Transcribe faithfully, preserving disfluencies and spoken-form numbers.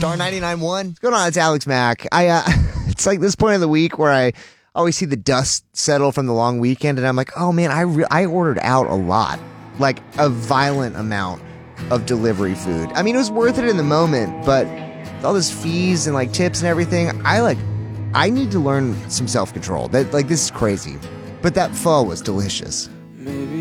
Star ninety-nine point one. What's going on? It's Alex Mack. I, uh, it's like this point of the week where I always see the dust settle from the long weekend, and I'm like, oh man, I, re- I ordered out a lot. Like a violent amount of delivery food. I mean, it was worth it in the moment, but with all those fees and like tips and everything, I like, I need to learn some self-control. That like, this is crazy. But that pho was delicious. Maybe